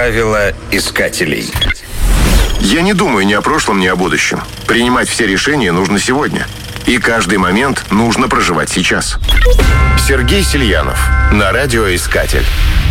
Правила искателей. Я не думаю ни о прошлом, ни о будущем. Принимать все решения нужно сегодня. И каждый момент нужно проживать сейчас. Сергей Сельянов. На радио «Искатель».